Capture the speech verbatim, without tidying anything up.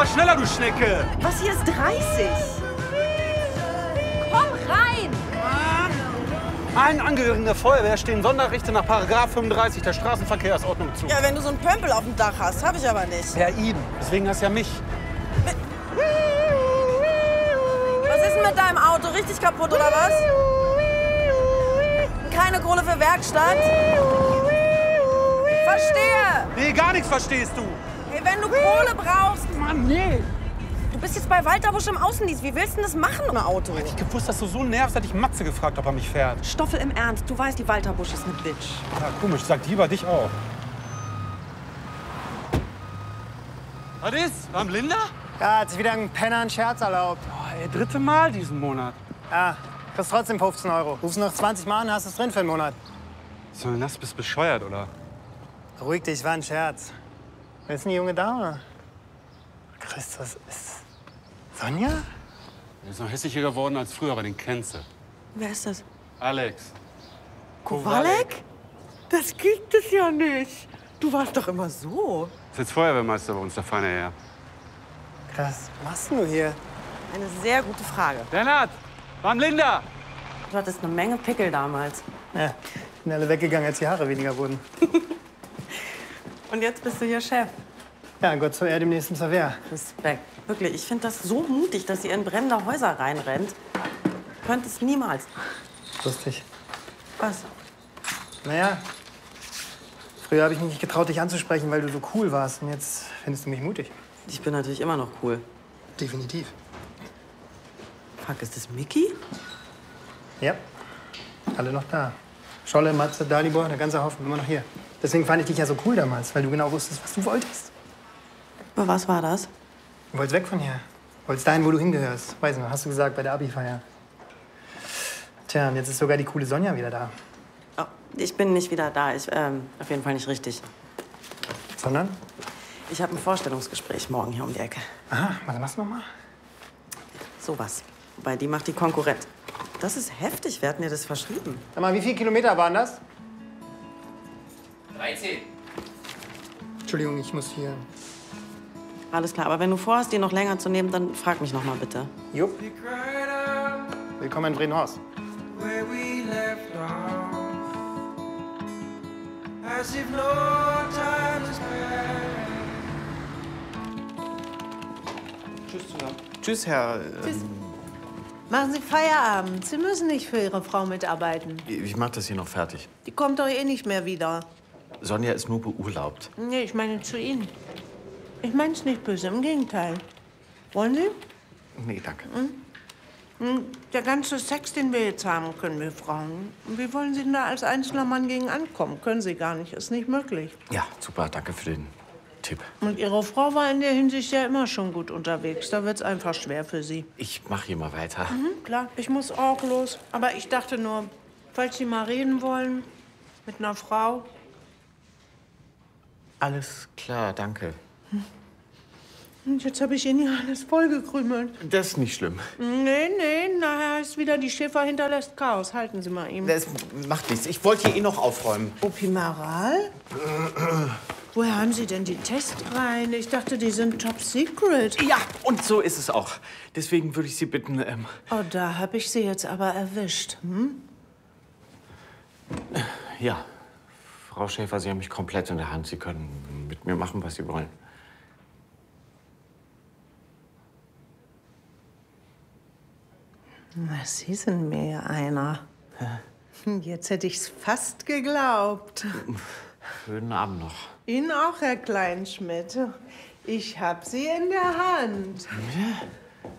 schneller, du Schnecke! Was, hier ist dreißig? Komm rein! Allen Angehörigen der Feuerwehr stehen Sonderrechte nach Paragraph fünfunddreißig der Straßenverkehrsordnung zu. Ja, wenn du so einen Pömpel auf dem Dach hast, hab ich aber nicht. Ja, eben. Deswegen hast du ja mich. Was ist denn mit deinem Auto? Richtig kaputt, oder was? Keine Kohle für Werkstatt? Verstehe! Nee, gar nichts verstehst du. Hey, wenn du Kohle brauchst... Mann, nee. Du bist jetzt bei Walter Busch im Außendienst. Wie willst du denn das machen ohne Auto? Hätte ich gewusst, dass du so nervst, hätte ich Matze gefragt, ob er mich fährt. Stoffel, im Ernst. Du weißt, die Walter Busch ist eine Bitch. Ja, komisch. Sagt die über dich auch. Was ist? War Linda? Ja, hat sich wieder ein Penner einen Scherz erlaubt. Oh, ey, dritte Mal diesen Monat. Ja, kriegst trotzdem fünfzehn Euro. Rufst noch zwanzig Mal und hast es drin für einen Monat. So, das bist bescheuert, oder? Beruhig dich, war ein Scherz. Wer ist denn die junge Dame? Christus, ist Sonja? Der ist noch hässlicher geworden als früher, aber den kennst du. Wer ist das? Alex. Kowalek? Das gibt es ja nicht. Du warst doch immer so. Ist jetzt Feuerwehrmeister bei uns, der feine Herr. Krass, was machst du hier? Eine sehr gute Frage. Lennart, war Linda? Du hattest eine Menge Pickel damals. Ja, sind alle weggegangen, als die Haare weniger wurden. Und jetzt bist du hier Chef. Ja, Gott zur Erde, dem nächsten zur Wehr. Respekt. Wirklich, ich finde das so mutig, dass ihr in brennende Häuser reinrennt. Könntest niemals. Lustig. Was? Naja, früher habe ich mich nicht getraut, dich anzusprechen, weil du so cool warst. Und jetzt findest du mich mutig. Ich bin natürlich immer noch cool. Definitiv. Fuck, ist das Mickey? Ja, alle noch da. Scholle, Matze, Dalibor, der ganze Haufen, immer noch hier. Deswegen fand ich dich ja so cool damals, weil du genau wusstest, was du wolltest. Aber was war das? Du wolltest weg von hier. Du wolltest dahin, wo du hingehörst. Weiß nicht, hast du gesagt, bei der Abi-Feier. Tja, und jetzt ist sogar die coole Sonja wieder da. Oh, ich bin nicht wieder da. Ich, ähm, auf jeden Fall nicht richtig. Sondern? Ich habe ein Vorstellungsgespräch morgen hier um die Ecke. Aha, was machst du noch mal? Sowas. Wobei, die macht die Konkurrent. Das ist heftig. Wer hat mir das verschrieben? Sag mal, wie viele Kilometer waren das? dreizehn. Entschuldigung, ich muss hier. Alles klar, aber wenn du vorhast, die noch länger zu nehmen, dann frag mich noch mal bitte. Jupp. Willkommen in Bredenhorst. Tschüss zusammen. Tschüss, Herr. Tschüss. Machen Sie Feierabend. Sie müssen nicht für Ihre Frau mitarbeiten. Ich mach das hier noch fertig. Die kommt doch eh nicht mehr wieder. Sonja ist nur beurlaubt. Nee, ich meine zu Ihnen. Ich meine es nicht böse, im Gegenteil. Wollen Sie? Nee, danke. Hm, der ganze Sex, den wir jetzt haben, können wir Frauen. Und wie wollen Sie denn da als einzelner Mann gegen ankommen? Können Sie gar nicht, ist nicht möglich. Ja, super, danke für den Tipp. Und Ihre Frau war in der Hinsicht ja immer schon gut unterwegs. Da wird's einfach schwer für Sie. Ich mach hier mal weiter. Mhm, klar, ich muss auch los. Aber ich dachte nur, falls Sie mal reden wollen mit einer Frau. Alles klar, danke. Und jetzt habe ich Ihnen ja alles vollgekrümelt. Das ist nicht schlimm. Nee, nee, nachher heißt wieder, die Schäfer hinterlässt Chaos. Halten Sie mal ihm. Das macht nichts. Ich wollte hier eh noch aufräumen. Opimaral? Woher haben Sie denn die Testreihen? Ich dachte, die sind top secret. Ja, und so ist es auch. Deswegen würde ich Sie bitten, ähm... Oh, da habe ich Sie jetzt aber erwischt. Hm? Ja, Frau Schäfer, Sie haben mich komplett in der Hand. Sie können mit mir machen, was Sie wollen. Na, Sie sind mir ja einer. Jetzt hätte ich's fast geglaubt. Schönen Abend noch. Ihnen auch, Herr Kleinschmidt. Ich hab Sie in der Hand. Ja.